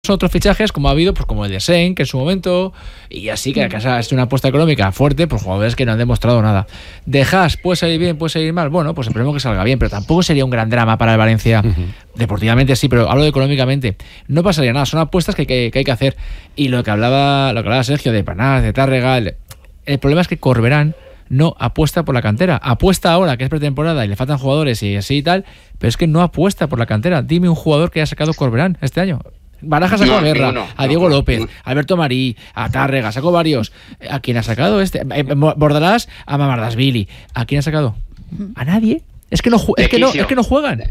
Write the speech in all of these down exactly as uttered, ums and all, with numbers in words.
otros fichajes como ha habido, pues como el de Sen, que en su momento, y así que mm. es una apuesta económica fuerte por jugadores que no han demostrado nada. De Haas, puede salir bien, puede salir mal, bueno, pues esperemos que salga bien, pero tampoco sería un gran drama para el Valencia. Uh-huh. Deportivamente sí, pero hablo de económicamente. No pasaría nada, son apuestas que, que, que hay que hacer. Y lo que hablaba, lo que hablaba Sergio de Panás, de Tárrega, el, el problema es que Corberán no apuesta por la cantera. Apuesta ahora, que es pretemporada y le faltan jugadores y así y tal, pero es que no apuesta por la cantera. Dime un jugador que haya sacado Corberán este año. Baraja sacó no, a Guerra, no, no, a Diego no, López, no. a Alberto Marí, a Tárrega, sacó varios. ¿A quién ha sacado este? Bordalás, a Mamardashvili. ¿A quién ha sacado? A nadie. Es que no, es que no, es que no juegan.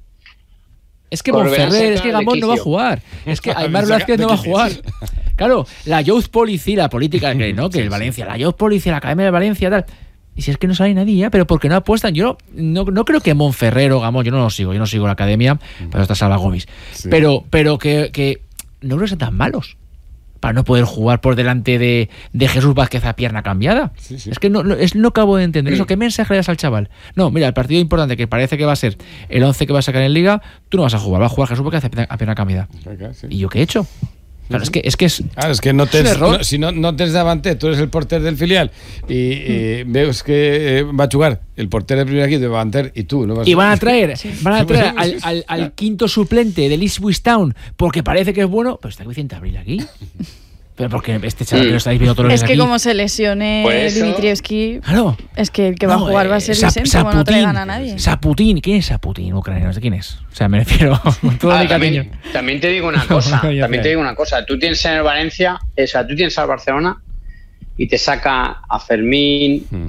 Es que Monferrer, es que Gamón no va a jugar. Es que Aymar Velázquez no va a jugar. Claro, la Youth Policy, la política que no, que el Valencia, la Youth Policy, la Academia de Valencia, tal. Y si es que no sale nadie ya, pero porque no apuestan. Yo no, no, no creo que Monferrer o Gamón, yo no lo sigo, yo no sigo la academia, pero está Salva Gomis. Sí. Pero, pero que, que no creo que sean tan malos para no poder jugar por delante de, de Jesús Vázquez a pierna cambiada. Sí, sí. Es que no, no, es, no acabo de entender eso. ¿Qué mensaje le das al chaval? No, mira, el partido importante que parece que va a ser el once que va a sacar en Liga, tú no vas a jugar, va a jugar Jesús Vázquez a pierna cambiada. Okay, sí. ¿Y yo qué he hecho? Claro, es que es que es, claro, es que no tens, no, si no, no tens davanter, tú eres el porter del filial y, y mm. ves que eh, va a jugar el porter del primer equipo de davanter y tú no vas y van a traer sí. van a traer al, al, al quinto suplente del Ipswich Town porque parece que es bueno, pero está Vicente Abril aquí. Pero porque este chaval que lo estáis viendo todos los días es que aquí. Como se lesione Dimitrievski, claro. Es que el que va no, a jugar va a ser eh, Vicente, Saputín, como no traigan a nadie. Saputín, ¿quién es Saputín? Ucraniano, ¿de quién es? O sea, me refiero con todo ah, mi cariño. También, también te digo una cosa, también te digo una cosa. Tú tienes en el Valencia, o sea, tú tienes al Barcelona y te saca a Fermín, hmm.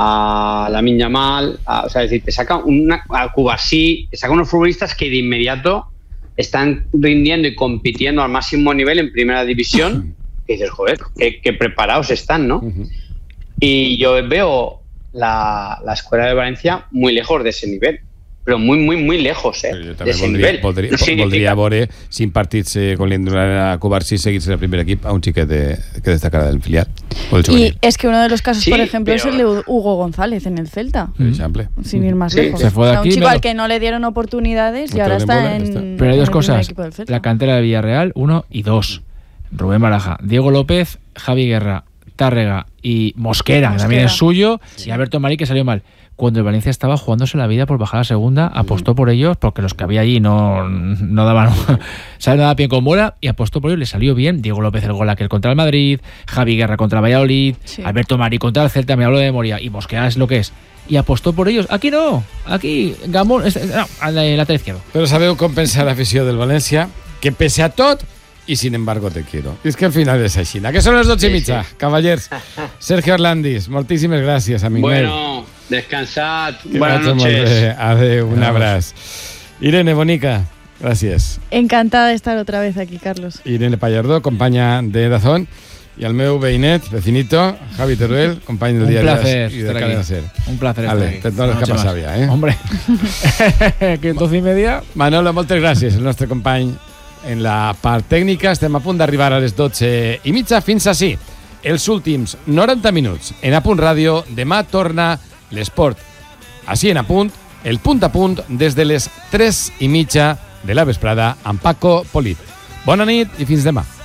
a Lamine Yamal, a, o sea, es decir, te saca una, a Cubarsí, te saca unos futbolistas que de inmediato están rindiendo y compitiendo al máximo nivel en primera división. Y dices, joder, qué, qué preparados están, ¿no? Uh-huh. Y yo veo la, la escuela de Valencia muy lejos de ese nivel, pero muy, muy, muy lejos, ¿eh? Yo també voldria, voldria, no voldria veure si en partits eh, con l'Indurana Covarsí seguirse el primer equip a un xiquet de, que destacara del filial. Y es que uno de los casos, sí, por ejemplo, pero... es el de Hugo González en el Celta. Por ejemplo. Sin ir más sí. lejos. Se fue de aquí, un chico pero... al que no le dieron oportunidades y ahora está en, está. Pero hay dos cosas. La cantera de Villarreal, uno y dos. Rubén Baraja, Diego López, Javi Guerra, Tárrega y Mosquera, Mosquera. también es suyo, sí. y Alberto Marí, que salió mal. Cuando el Valencia estaba jugándose la vida por bajar a segunda, apostó por ellos, porque los que había allí no, no daban, ¿sabes? No daba bien con bola, y apostó por ellos, le salió bien. Diego López el gol aquel contra el Madrid, Javi Guerra contra Valladolid, sí. Alberto Marí contra el Celta, me hablo de memoria, y Mosquera es lo que es. Y apostó por ellos. Aquí no, aquí Gamón, no, al lateral izquierdo. Pero sabeu compensar l'afició del Valencia, que pese a tot, y sin embargo te quiero. És que al final és així. Que són les dotze i mitja, sí, sí. Cavallers. Sergio Orlandis, moltíssimes gràcies, amic meu. Bueno, descansad. Buenas noches. Adeu, un abraç. Irene Bonica, gràcies. Encantada de estar otra vez aquí, Carlos. Irene Pallardó, companya de Dazón, i el meu veïnet, vecinito, Javi Teruel, company del Diari i de Cadena Ser. Un placer estar Ale, aquí. Te dones que passar ja, eh? Hombre, que doce i media. Manolo, moltes gràcies, el nostre company en la part tècnica. Estem a punt d'arribar a les dotze i mitja. Fins ací els últims noranta minuts en A Punt Ràdio. Demà torna l'esport així en A Punt, el punt a punt des de les tres i mitja de la vesprada amb Paco Polit. Bona nit i fins demà.